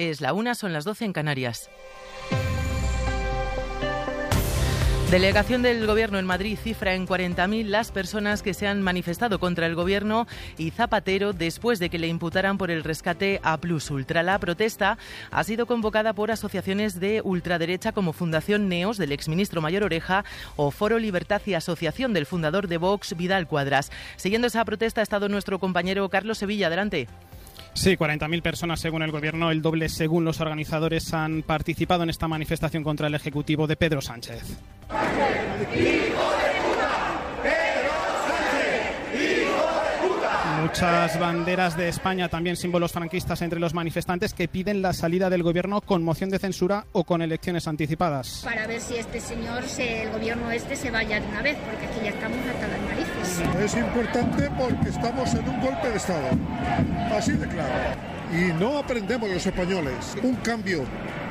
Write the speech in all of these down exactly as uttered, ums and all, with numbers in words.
Es la una, son las doce en Canarias. Delegación del Gobierno en Madrid cifra en cuarenta mil las personas que se han manifestado contra el Gobierno y Zapatero después de que le imputaran por el rescate a Plus Ultra. La protesta ha sido convocada por asociaciones de ultraderecha como Fundación Neos del exministro Mayor Oreja o Foro Libertad y Asociación del fundador de Vox, Vidal Cuadras. Siguiendo esa protesta ha estado nuestro compañero Carlos Sevilla. Adelante. Sí, cuarenta mil personas según el Gobierno, el doble según los organizadores, han participado en esta manifestación contra el Ejecutivo de Pedro Sánchez. Muchas banderas de España, también símbolos franquistas entre los manifestantes que piden la salida del Gobierno con moción de censura o con elecciones anticipadas. Para ver si este señor, se, el Gobierno este, se vaya de una vez, porque aquí ya estamos hasta las narices. Es importante porque estamos en un golpe de Estado, así de claro. Y no aprendemos los españoles. Un cambio,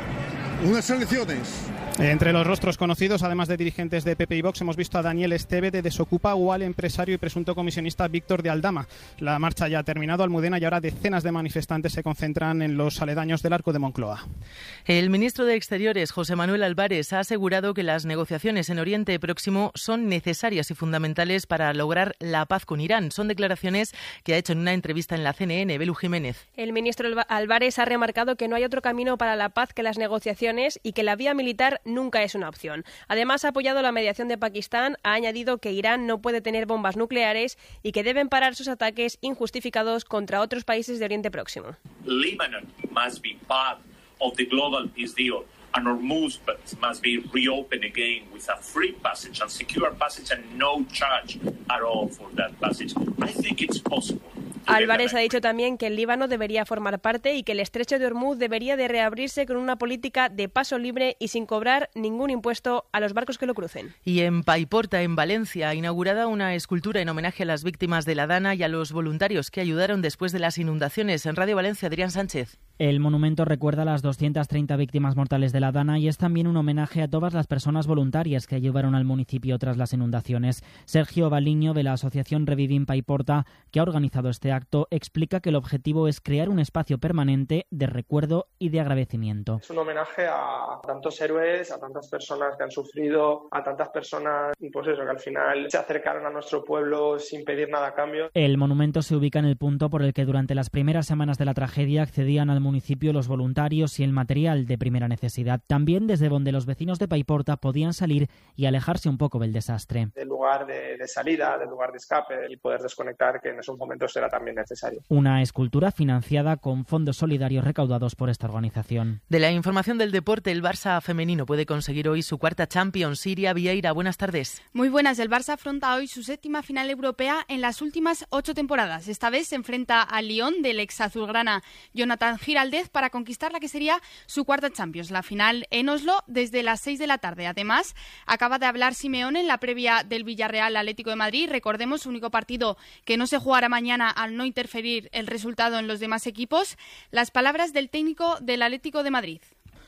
unas elecciones. Entre los rostros conocidos, además de dirigentes de P P y Vox, hemos visto a Daniel Esteve de Desocupa o al empresario y presunto comisionista Víctor de Aldama. La marcha ya ha terminado, Almudena, y ahora decenas de manifestantes se concentran en los aledaños del Arco de Moncloa. El ministro de Exteriores, José Manuel Álvarez, ha asegurado que las negociaciones en Oriente Próximo son necesarias y fundamentales para lograr la paz con Irán. Son declaraciones que ha hecho en una entrevista en la C N N. Belu Jiménez. El ministro Álvarez ha remarcado que no hay otro camino para la paz que las negociaciones y que la vía militar nunca es una opción. Además, ha apoyado la mediación de Pakistán, ha añadido que Irán no puede tener bombas nucleares y que deben parar sus ataques injustificados contra otros países de Oriente Próximo. Lebanon must be part of the global peace deal and Hormuz must be reopened again with a free passage and secure passage and no charge at all for that passage. I think it's possible. Álvarez ha dicho también que el Líbano debería formar parte y que el estrecho de Hormuz debería de reabrirse con una política de paso libre y sin cobrar ningún impuesto a los barcos que lo crucen. Y en Paiporta, en Valencia, ha inaugurada una escultura en homenaje a las víctimas de la Dana y a los voluntarios que ayudaron después de las inundaciones. En Radio Valencia, Adrián Sánchez. El monumento recuerda a las doscientas treinta víctimas mortales de la Dana y es también un homenaje a todas las personas voluntarias que ayudaron al municipio tras las inundaciones. Sergio Baliño, de la asociación Revivim Paiporta, que ha organizado este acto, explica que el objetivo es crear un espacio permanente de recuerdo y de agradecimiento. Es un homenaje a tantos héroes, a tantas personas que han sufrido, a tantas personas, pues eso, que al final se acercaron a nuestro pueblo sin pedir nada a cambio. El monumento se ubica en el punto por el que durante las primeras semanas de la tragedia accedían al municipio los voluntarios y el material de primera necesidad. También desde donde los vecinos de Paiporta podían salir y alejarse un poco del desastre. Del lugar de, de salida, del lugar de escape y poder desconectar, que en esos momentos era también necesario. Una escultura financiada con fondos solidarios recaudados por esta organización. De la información del deporte, el Barça femenino puede conseguir hoy su cuarta Champions. Siria Vieira, buenas tardes. Muy buenas. El Barça afronta hoy su séptima final europea en las últimas ocho temporadas. Esta vez se enfrenta al Lyon del ex azulgrana Jonathan Giraldez para conquistar la que sería su cuarta Champions. La final en Oslo desde las seis de la tarde. Además, acaba de hablar Simeone en la previa del Villarreal Atlético de Madrid. Recordemos, su único partido que no se jugará mañana al no interferir el resultado en los demás equipos. Las palabras del técnico del Atlético de Madrid.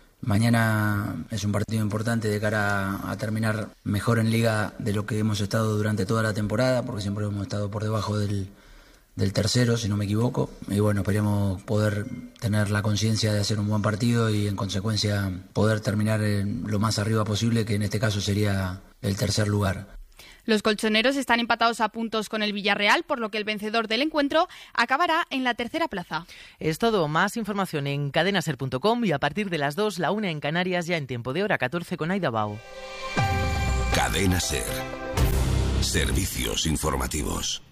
Mañana es un partido importante de cara a terminar mejor en Liga de lo que hemos estado durante toda la temporada, porque siempre hemos estado por debajo del, del tercero, si no me equivoco. Y bueno, esperemos poder tener la conciencia de hacer un buen partido y en consecuencia poder terminar en lo más arriba posible, que en este caso sería el tercer lugar. Los colchoneros están empatados a puntos con el Villarreal, por lo que el vencedor del encuentro acabará en la tercera plaza. Es todo. Más información en cadenaser punto com y a partir de las dos, la una en Canarias, ya en tiempo de hora catorce con Aida Bao. Cadena Ser. Servicios informativos.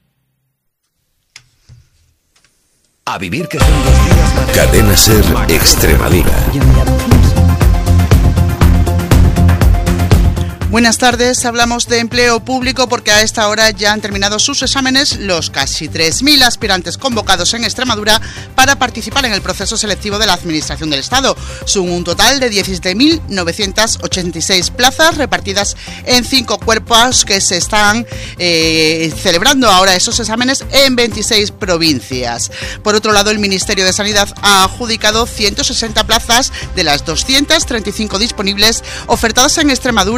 A vivir que son dos días. Cadena Ser Extremadura. Buenas tardes, hablamos de empleo público porque a esta hora ya han terminado sus exámenes los casi tres mil aspirantes convocados en Extremadura para participar en el proceso selectivo de la Administración del Estado. Son un total de diecisiete mil novecientas ochenta y seis plazas repartidas en cinco cuerpos que se están eh, celebrando ahora esos exámenes en veintiséis provincias. Por otro lado, el Ministerio de Sanidad ha adjudicado ciento sesenta plazas de las doscientas treinta y cinco disponibles ofertadas en Extremadura para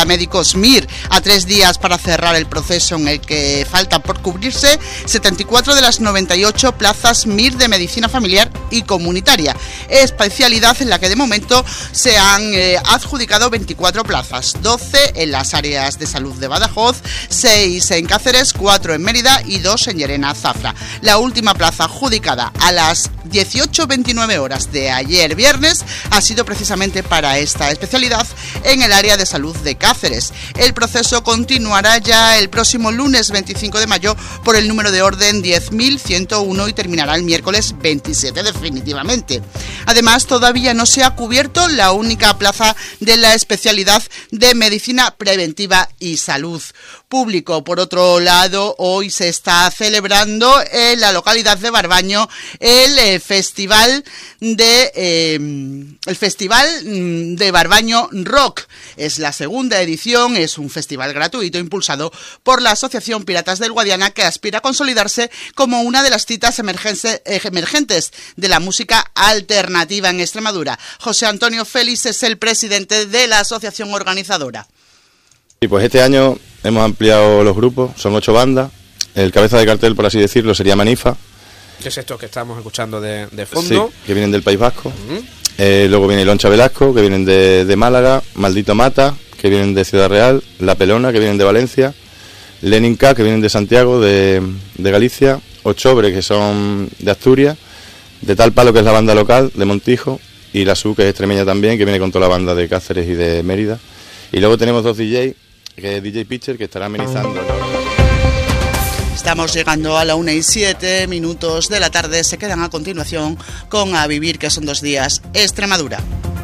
paramédicos M I R. A tres días para cerrar el proceso en el que faltan por cubrirse setenta y cuatro de las noventa y ocho plazas M I R de medicina familiar y comunitaria, especialidad en la que de momento se han eh, adjudicado veinticuatro plazas, doce en las áreas de salud de Badajoz, seis en Cáceres, cuatro en Mérida y dos en Llerena Zafra. La última plaza adjudicada a las dieciocho veintinueve horas de ayer viernes ha sido precisamente para esta especialidad en el área de salud de Cáceres. El proceso continuará ya el próximo lunes veinticinco de mayo por el número de orden diez mil ciento uno y terminará el miércoles veintisiete definitivamente. Además, todavía no se ha cubierto la única plaza de la especialidad de medicina preventiva y salud público. Por otro lado, hoy se está celebrando en la localidad de Barbaño el eh, festival de eh, el festival de Barbaño Rock. Es la segunda edición, es un festival gratuito impulsado por la Asociación Piratas del Guadiana, que aspira a consolidarse como una de las citas emergentes de la música alternativa en Extremadura. José Antonio Félix es el presidente de la asociación organizadora. Y pues este año hemos ampliado los grupos, son ocho bandas. El cabeza de cartel, por así decirlo, sería Manifa. ¿Qué es esto que estamos escuchando de, de fondo? Sí, que vienen del País Vasco. Uh-huh. Eh, luego viene Loncha Velasco, que vienen de, de Málaga. Maldito Mata, que vienen de Ciudad Real. La Pelona, que vienen de Valencia. Lenin K, que vienen de Santiago, de, de Galicia. Ochobre, que son de Asturias. De Tal Palo, que es la banda local, de Montijo. Y La Su, que es extremeña también, que viene con toda la banda de Cáceres y de Mérida. Y luego tenemos dos D J, que es D J Pitcher, que estará amenizando. Estamos llegando a la una y siete minutos de la tarde. Se quedan a continuación con A Vivir, que son dos días, Extremadura.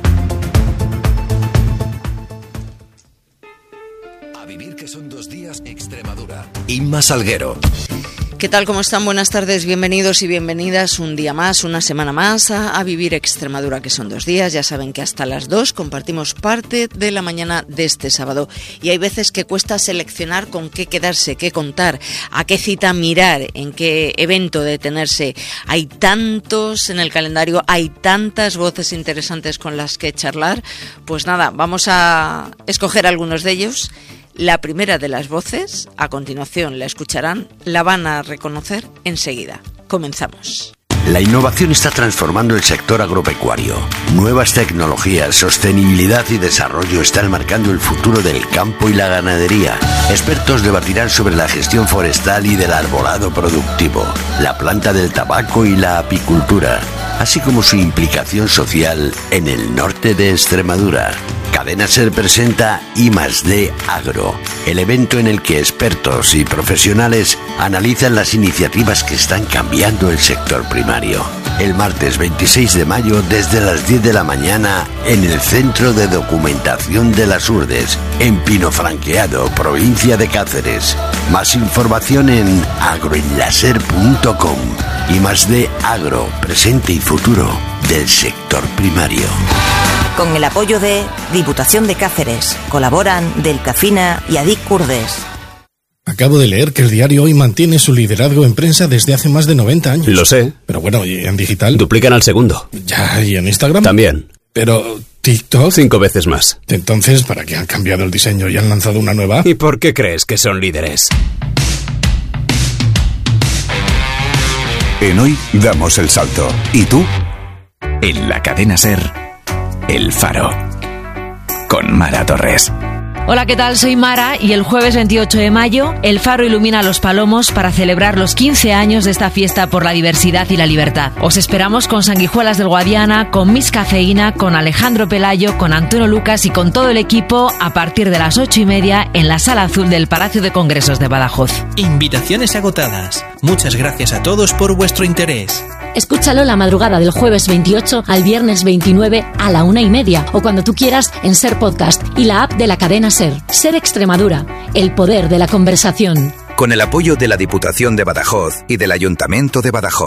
A Vivir, que son dos días, Extremadura. Inma Salguero. ¿Qué tal? ¿Cómo están? Buenas tardes, bienvenidos y bienvenidas un día más, una semana más a, a Vivir Extremadura, que son dos días. Ya saben que hasta las dos compartimos parte de la mañana de este sábado. Y hay veces que cuesta seleccionar con qué quedarse, qué contar, a qué cita mirar, en qué evento detenerse. Hay tantos en el calendario, hay tantas voces interesantes con las que charlar. Pues nada, vamos a escoger algunos de ellos. La primera de las voces, a continuación la escucharán, la van a reconocer enseguida. Comenzamos. La innovación está transformando el sector agropecuario. Nuevas tecnologías, sostenibilidad y desarrollo están marcando el futuro del campo y la ganadería. Expertos debatirán sobre la gestión forestal y del arbolado productivo, la planta del tabaco y la apicultura, así como su implicación social en el norte de Extremadura. Cadena Ser presenta I más D Agro, el evento en el que expertos y profesionales analizan las iniciativas que están cambiando el sector primario. El martes veintiséis de mayo desde las diez de la mañana en el Centro de Documentación de las Urdes, en Pino Franqueado, provincia de Cáceres. Más información en agroenlaser punto com. I más D Agro, presente y futuro del sector primario. Con el apoyo de Diputación de Cáceres, colaboran Delcafina y Adic Curdes. Acabo de leer que el diario Hoy mantiene su liderazgo en prensa desde hace más de noventa años. Lo sé. Pero bueno, ¿y en digital? Duplican al segundo. Ya, ¿y en Instagram? También. Pero TikTok... Cinco veces más. Entonces, ¿para qué han cambiado el diseño y han lanzado una nueva? ¿Y por qué crees que son líderes? En Hoy damos el salto. ¿Y tú? En la cadena Ser, El Faro, con Mara Torres. Hola, ¿qué tal? Soy Mara y el jueves veintiocho de mayo El Faro ilumina Los Palomos para celebrar los quince años de esta fiesta por la diversidad y la libertad. Os esperamos con Sanguijuelas del Guadiana, con Miss Cafeína, con Alejandro Pelayo, con Antonio Lucas y con todo el equipo a partir de las ocho y media en la Sala Azul del Palacio de Congresos de Badajoz. Invitaciones agotadas. Muchas gracias a todos por vuestro interés. Escúchalo la madrugada del jueves veintiocho al viernes veintinueve a la una y media o cuando tú quieras en Ser Podcast y la app de la cadena Ser. Ser Extremadura, el poder de la conversación. Con el apoyo de la Diputación de Badajoz y del Ayuntamiento de Badajoz.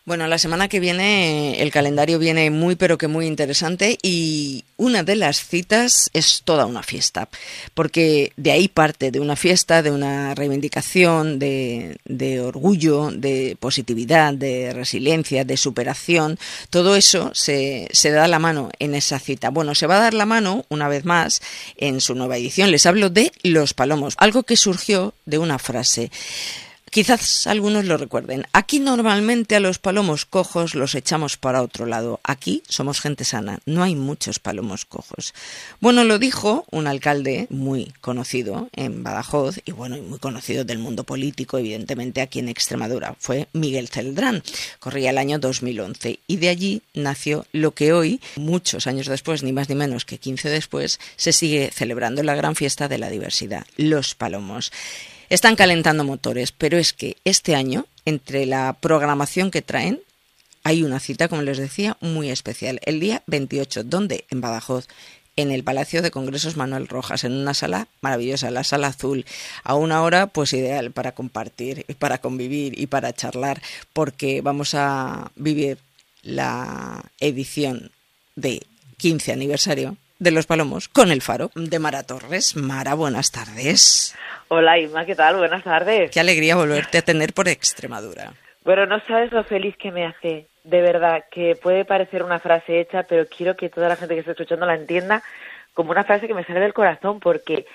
Bueno, la semana que viene el calendario viene muy pero que muy interesante y una de las citas es toda una fiesta, porque de ahí parte de una fiesta, de una reivindicación, de, de orgullo, de positividad, de resiliencia, de superación. Todo eso se, se da la mano en esa cita. Bueno, se va a dar la mano una vez más en su nueva edición. Les hablo de Los Palomos, algo que surgió de una frase. Quizás algunos lo recuerden. Aquí normalmente a los palomos cojos los echamos para otro lado. Aquí somos gente sana. No hay muchos palomos cojos. Bueno, lo dijo un alcalde muy conocido en Badajoz y bueno, y muy conocido del mundo político, evidentemente aquí en Extremadura. Fue Miguel Celdrán. Corría el año dos mil once y de allí nació lo que hoy, muchos años después, ni más ni menos que quince después, se sigue celebrando la gran fiesta de la diversidad, Los Palomos. Están calentando motores, pero es que este año, entre la programación que traen, hay una cita, como les decía, muy especial. El día veintiocho, ¿dónde? En Badajoz, en el Palacio de Congresos Manuel Rojas, en una sala maravillosa, la Sala Azul, a una hora pues ideal para compartir, para convivir y para charlar, porque vamos a vivir la edición de quince aniversario de Los Palomos con el Faro de Mara Torres. Mara, buenas tardes. Hola Inma, ¿qué tal? Buenas tardes. Qué alegría volverte a tener por Extremadura. Bueno, no sabes lo feliz que me hace, de verdad, que puede parecer una frase hecha, pero quiero que toda la gente que esté escuchando la entienda como una frase que me sale del corazón, porque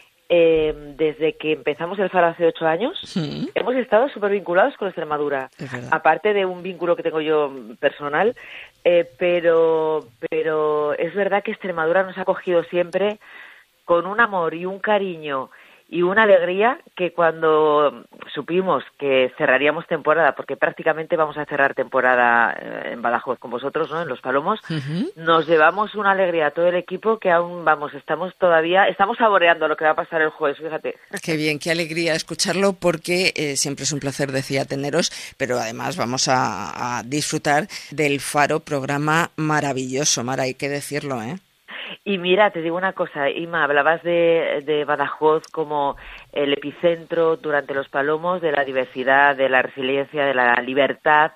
eh, desde que empezamos el Faro hace ocho años, sí. hemos estado súper vinculados con Extremadura, aparte de un vínculo que tengo yo personal, eh, pero, pero es verdad que Extremadura nos ha acogido siempre con un amor y un cariño y una alegría que cuando supimos que cerraríamos temporada, porque prácticamente vamos a cerrar temporada en Badajoz con vosotros, ¿no? En Los Palomos, uh-huh. nos llevamos una alegría a todo el equipo que aún, vamos, estamos todavía, estamos saboreando lo que va a pasar el jueves, fíjate. Qué bien, qué alegría escucharlo, porque eh, siempre es un placer, decía, teneros, pero además vamos a, a disfrutar del Faro, programa maravilloso, Mara, hay que decirlo, ¿eh? Y mira, te digo una cosa, Ima, hablabas de, de Badajoz como el epicentro durante Los Palomos de la diversidad, de la resiliencia, de la libertad,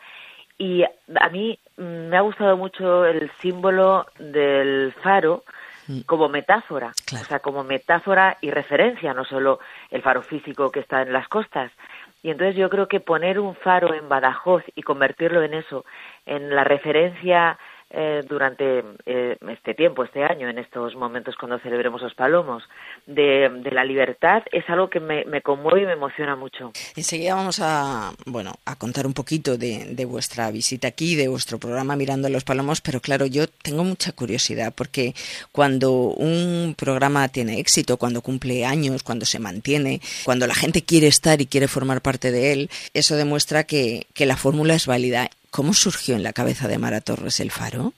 y a mí me ha gustado mucho el símbolo del faro como metáfora, claro. O sea, como metáfora y referencia, no solo el faro físico que está en las costas. Y entonces yo creo que poner un faro en Badajoz y convertirlo en eso, en la referencia Eh, durante eh, este tiempo, este año, en estos momentos cuando celebremos Los Palomos, de, de la libertad, es algo que me, me conmueve y me emociona mucho. Enseguida vamos a, bueno, a contar un poquito de, de vuestra visita aquí, de vuestro programa Mirando a Los Palomos, pero claro, yo tengo mucha curiosidad, porque cuando un programa tiene éxito, cuando cumple años, cuando se mantiene, cuando la gente quiere estar y quiere formar parte de él, eso demuestra que, que la fórmula es válida. ¿Cómo surgió en la cabeza de Mara Torres el Faro?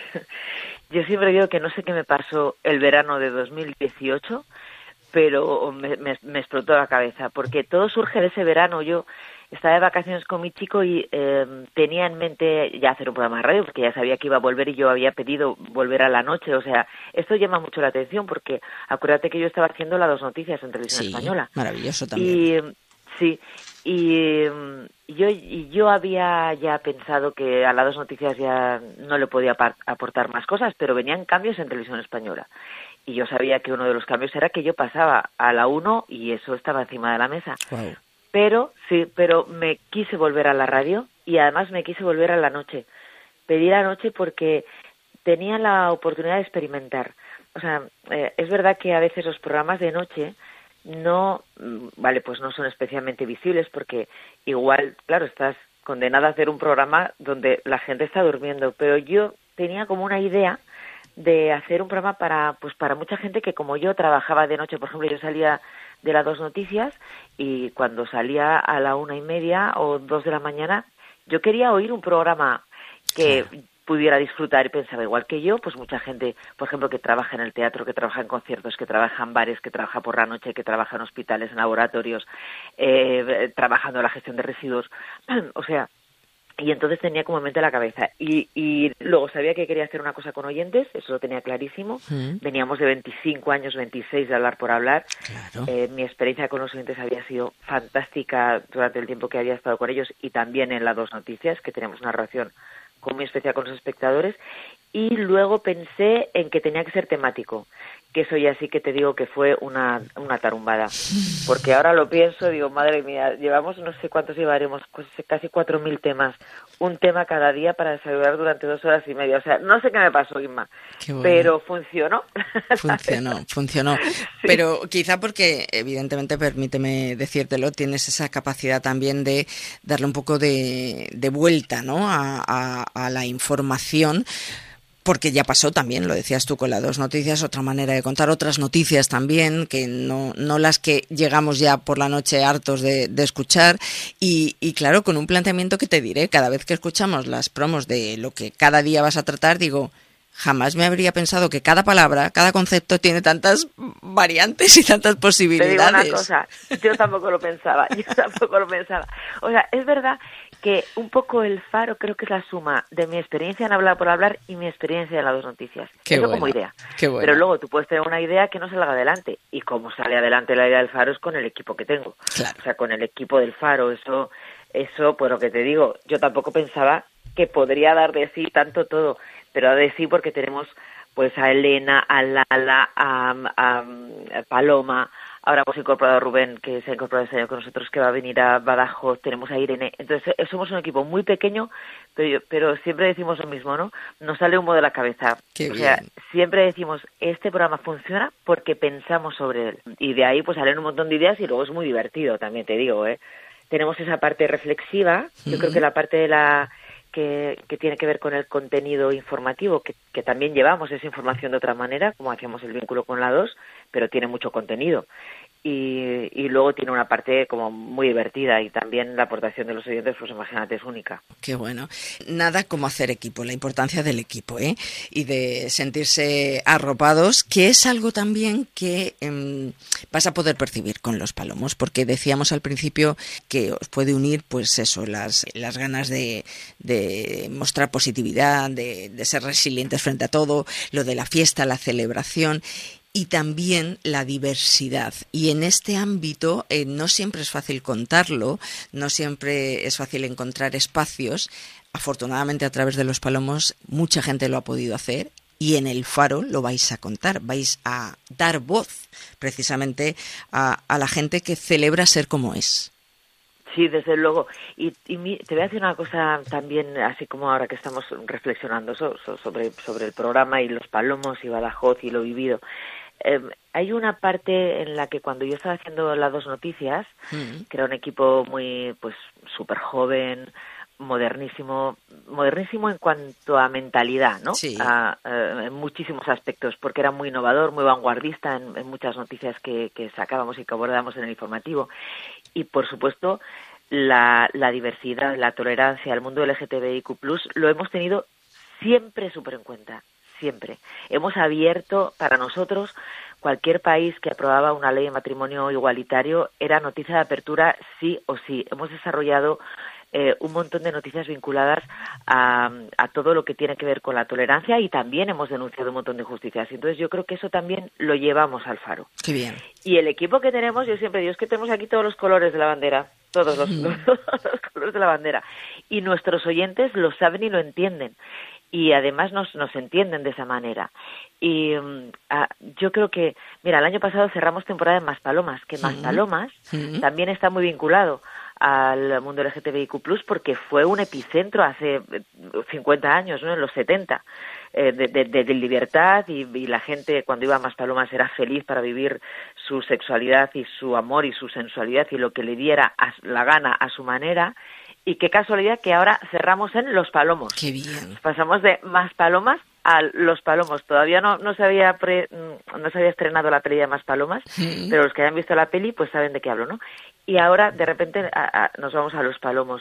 Yo siempre digo que no sé qué me pasó el verano de dos mil dieciocho, pero me, me, me explotó la cabeza, porque todo surge de ese verano. Yo estaba de vacaciones con mi chico y eh, tenía en mente ya hacer un programa de radio, porque ya sabía que iba a volver y yo había pedido volver a la noche. O sea, esto llama mucho la atención, porque acuérdate que yo estaba haciendo las dos noticias en Televisión sí, Española. Maravilloso también. Y, sí, y yo, y yo había ya pensado que a las dos noticias ya no le podía aportar más cosas, pero venían cambios en Televisión Española. Y yo sabía que uno de los cambios era que yo pasaba a la uno y eso estaba encima de la mesa. Wow. Pero, sí, pero me quise volver a la radio y además me quise volver a la noche. Pedí la noche porque tenía la oportunidad de experimentar. O sea, eh, es verdad que a veces los programas de noche no, vale, pues no son especialmente visibles porque igual, claro, estás condenada a hacer un programa donde la gente está durmiendo, pero yo tenía como una idea de hacer un programa para, pues para mucha gente que como yo trabajaba de noche. Por ejemplo, yo salía de las dos noticias y cuando salía a la una y media o dos de la mañana, yo quería oír un programa que sí. pudiera disfrutar, y pensaba igual que yo, pues mucha gente, por ejemplo, que trabaja en el teatro, que trabaja en conciertos, que trabaja en bares, que trabaja por la noche, que trabaja en hospitales, en laboratorios, eh, trabajando en la gestión de residuos. O sea, Y entonces tenía como en mente la cabeza. Y, y luego sabía que quería hacer una cosa con oyentes, eso lo tenía clarísimo. Mm. Veníamos de veinticinco años, veintiséis de hablar por hablar. Claro. Eh, mi experiencia con los oyentes había sido fantástica durante el tiempo que había estado con ellos y también en las dos noticias, que teníamos una relación muy especial con los espectadores. Y luego pensé en que tenía que ser temático, que eso ya sí que te digo que fue una, una tarumbada, porque ahora lo pienso, digo, madre mía, llevamos no sé cuántos llevaremos, casi cuatro mil temas, un tema cada día para desarrollar durante dos horas y media, o sea, no sé qué me pasó, Inma, bueno. Pero funcionó. Funcionó, funcionó, sí. Pero quizá porque, evidentemente, permíteme decírtelo, tienes esa capacidad también de darle un poco de, de vuelta, ¿no?, a, a, a la información. Porque ya pasó también, lo decías tú con las dos noticias, otra manera de contar, otras noticias también, que no, no las que llegamos ya por la noche hartos de, de escuchar. Y, y claro, con un planteamiento que te diré, cada vez que escuchamos las promos de lo que cada día vas a tratar, digo, jamás me habría pensado que cada palabra, cada concepto tiene tantas variantes y tantas posibilidades. Te digo una cosa, yo tampoco lo pensaba, yo tampoco lo pensaba. O sea, es verdad que un poco el Faro creo que es la suma de mi experiencia en Hablar por Hablar y mi experiencia en las dos noticias. Qué Eso bueno, como idea. Qué bueno. Pero luego tú puedes tener una idea que no salga adelante. Y como sale adelante la idea del Faro es con el equipo que tengo. Claro. O sea, con el equipo del Faro. Eso, eso, pues lo que te digo, yo tampoco pensaba que podría dar de sí tanto todo. Pero da de sí porque tenemos pues a Elena, a Lala, a, a, a Paloma. Ahora hemos incorporado a Rubén, que se ha incorporado este año con nosotros, que va a venir a Badajoz. Tenemos a Irene. Entonces, somos un equipo muy pequeño, pero, pero siempre decimos lo mismo, ¿no? Nos sale humo de la cabeza. Qué o sea, bien. Siempre decimos, este programa funciona porque pensamos sobre él. Y de ahí, pues, salen un montón de ideas y luego es muy divertido, también te digo, ¿eh? Tenemos esa parte reflexiva. Yo uh-huh. creo que la parte de la... Que, que tiene que ver con el contenido informativo, que, que también llevamos esa información de otra manera, como hacíamos el vínculo con la dos, pero tiene mucho contenido. Y, y luego tiene una parte como muy divertida y también la aportación de los oyentes, pues imagínate, es única. Qué bueno. Nada como hacer equipo, la importancia del equipo, ¿eh? Y de sentirse arropados, que es algo también que eh, vas a poder percibir con los palomos, porque decíamos al principio que os puede unir, pues eso, las, las ganas de, de mostrar positividad, de, de ser resilientes frente a todo, lo de la fiesta, la celebración. Y también la diversidad. Y en este ámbito eh, no siempre es fácil contarlo, no siempre es fácil encontrar espacios. Afortunadamente, a través de los palomos, mucha gente lo ha podido hacer. Y en el Faro lo vais a contar, vais a dar voz precisamente a, a la gente que celebra ser como es. Sí, desde luego. Y, y mi, te voy a decir una cosa también, así como ahora que estamos reflexionando so, so, sobre, sobre el programa y los palomos y Badajoz y lo vivido. Eh, hay una parte en la que cuando yo estaba haciendo las dos noticias, mm. que era un equipo muy, pues, súper joven, modernísimo, modernísimo en cuanto a mentalidad, ¿no? Sí. A, a, en muchísimos aspectos, porque era muy innovador, muy vanguardista en, en muchas noticias que, que sacábamos y que abordábamos en el informativo. Y, por supuesto, la, la diversidad, la tolerancia, el mundo L G T B I Q plus, lo hemos tenido siempre súper en cuenta. Siempre. Hemos abierto para nosotros cualquier país que aprobaba una ley de matrimonio igualitario era noticia de apertura sí o sí. Hemos desarrollado eh, un montón de noticias vinculadas a, a todo lo que tiene que ver con la tolerancia y también hemos denunciado un montón de injusticias. Entonces yo creo que eso también lo llevamos al Faro. Qué bien. Y el equipo que tenemos, yo siempre digo, es que tenemos aquí todos los colores de la bandera. Todos los, mm. los, los colores de la bandera. Y nuestros oyentes lo saben y lo entienden. Y además nos, nos entienden de esa manera. Y um, a, yo creo que, mira, el año pasado cerramos temporada en Maspalomas, que Maspalomas uh-huh. también está muy vinculado al mundo L G T B I Q plus, porque fue un epicentro hace cincuenta años, ¿no? En los setenta, eh, de, de, de, de libertad, y, y la gente cuando iba a Maspalomas era feliz para vivir su sexualidad y su amor y su sensualidad y lo que le diera a, la gana a su manera. Y qué casualidad que ahora cerramos en Los Palomos. ¡Qué bien! Pasamos de Maspalomas a Los Palomos. Todavía no, no, se había pre, no se había estrenado la peli de Maspalomas, ¿sí? Pero los que hayan visto la peli pues saben de qué hablo, ¿no? Y ahora, de repente, a, a, nos vamos a Los Palomos.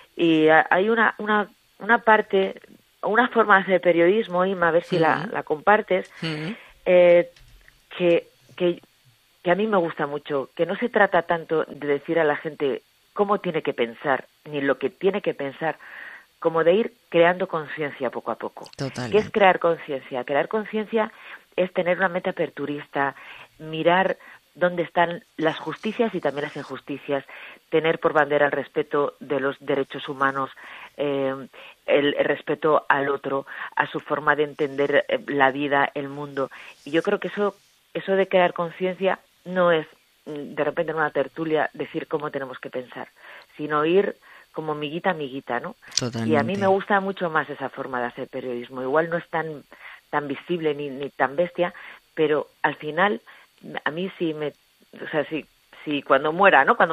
Y a, hay una, una, una parte, una forma de hacer periodismo, Inma, a ver si ¿sí? la, la compartes, ¿sí? eh, que, que, que a mí me gusta mucho, que no se trata tanto de decir a la gente cómo tiene que pensar, ni lo que tiene que pensar, como de ir creando conciencia poco a poco. Totalmente. ¿Qué es crear conciencia? Crear conciencia es tener una mente aperturista, mirar dónde están las justicias y también las injusticias, tener por bandera el respeto de los derechos humanos, eh, el, el respeto al otro, a su forma de entender eh, la vida, el mundo. Y yo creo que eso, eso de crear conciencia no es de repente en una tertulia decir cómo tenemos que pensar, sino ir como miguita a miguita, ¿no? Totalmente. Y a mí me gusta mucho más esa forma de hacer periodismo. Igual no es tan tan visible ni, ni tan bestia, pero al final a mí sí me, o sea, sí, sí cuando muera, ¿no? Cuando